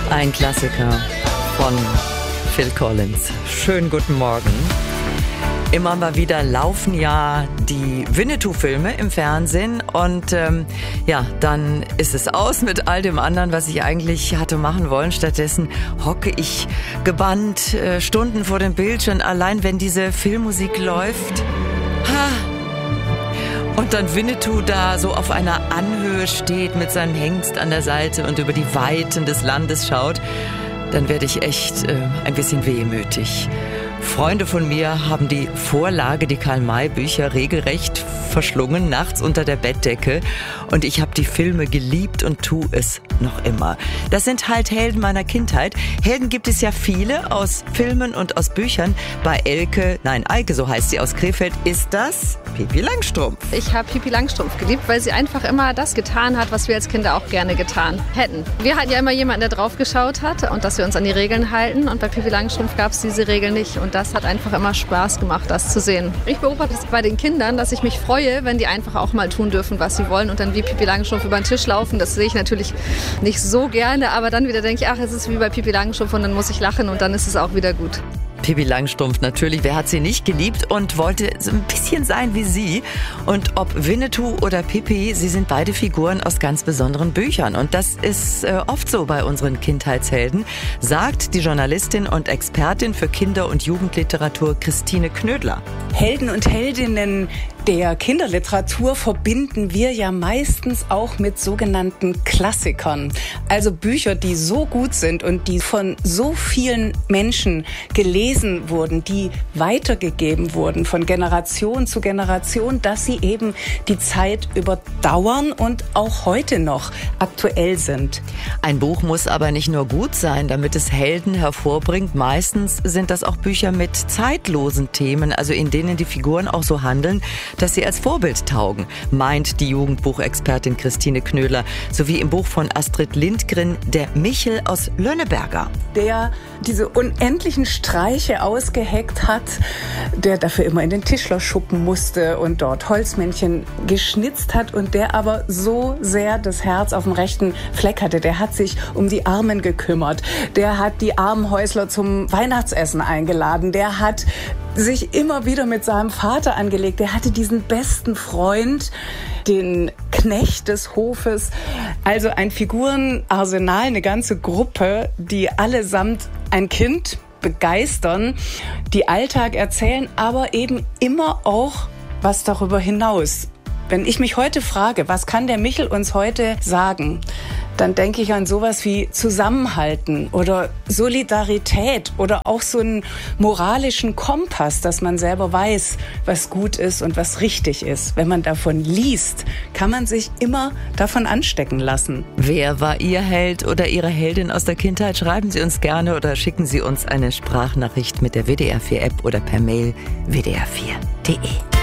Ein Klassiker von Phil Collins. Schönen guten Morgen. Immer mal wieder laufen ja die Winnetou-Filme im Fernsehen und dann ist es aus mit all dem anderen, was ich eigentlich hatte machen wollen. Stattdessen hocke ich gebannt Stunden vor dem Bildschirm, allein wenn diese Filmmusik läuft. Und dann Winnetou da so auf einer Anhöhe steht mit seinem Hengst an der Seite und über die Weiten des Landes schaut, dann werde ich echt ein bisschen wehmütig. Freunde von mir haben die Vorlage, die Karl-May-Bücher, regelrecht verschlungen, nachts unter der Bettdecke. Und ich habe die Filme geliebt und tue es noch immer. Das sind halt Helden meiner Kindheit. Helden gibt es ja viele aus Filmen und aus Büchern. Bei Eike, so heißt sie, aus Krefeld, ist das Pippi Langstrumpf. Ich habe Pippi Langstrumpf geliebt, weil sie einfach immer das getan hat, was wir als Kinder auch gerne getan hätten. Wir hatten ja immer jemanden, der drauf geschaut hat und dass wir uns an die Regeln halten. Und bei Pippi Langstrumpf gab es diese Regel nicht. Und das hat einfach immer Spaß gemacht, das zu sehen. Ich beobachte es bei den Kindern, dass ich mich freue, wenn die einfach auch mal tun dürfen, was sie wollen und dann wie Pippi Langstrumpf über den Tisch laufen. Das sehe ich natürlich nicht so gerne, aber dann wieder denke ich, ach, es ist wie bei Pippi Langstrumpf und dann muss ich lachen und dann ist es auch wieder gut. Pippi Langstrumpf, natürlich, wer hat sie nicht geliebt und wollte so ein bisschen sein wie sie? Und ob Winnetou oder Pippi, sie sind beide Figuren aus ganz besonderen Büchern. Und das ist oft so bei unseren Kindheitshelden, sagt die Journalistin und Expertin für Kinder- und Jugendliteratur Christine Knödler. Helden und Heldinnen der Kinderliteratur verbinden wir ja meistens auch mit sogenannten Klassikern. Also Bücher, die so gut sind und die von so vielen Menschen gelesen wurden, die weitergegeben wurden von Generation zu Generation, dass sie eben die Zeit überdauern und auch heute noch aktuell sind. Ein Buch muss aber nicht nur gut sein, damit es Helden hervorbringt. Meistens sind das auch Bücher mit zeitlosen Themen, also in denen die Figuren auch so handeln, dass sie als Vorbild taugen, meint die Jugendbuchexpertin Christine Knödler, sowie im Buch von Astrid Lindgren, der Michel aus Lönneberger. Der diese unendlichen Streiche ausgeheckt hat, der dafür immer in den Tischlerschuppen musste und dort Holzmännchen geschnitzt hat und der aber so sehr das Herz auf dem rechten Fleck hatte. Der hat sich um die Armen gekümmert, der hat die Armenhäusler zum Weihnachtsessen eingeladen, der hat sich immer wieder mit seinem Vater angelegt. Der hatte diesen besten Freund, den Knecht des Hofes. Also ein Figurenarsenal, eine ganze Gruppe, die allesamt ein Kind begeistern, die Alltag erzählen, aber eben immer auch was darüber hinaus. Wenn ich mich heute frage, was kann der Michel uns heute sagen, dann denke ich an sowas wie Zusammenhalten oder Solidarität oder auch so einen moralischen Kompass, dass man selber weiß, was gut ist und was richtig ist. Wenn man davon liest, kann man sich immer davon anstecken lassen. Wer war Ihr Held oder Ihre Heldin aus der Kindheit? Schreiben Sie uns gerne oder schicken Sie uns eine Sprachnachricht mit der WDR 4 App oder per Mail wdr4.de.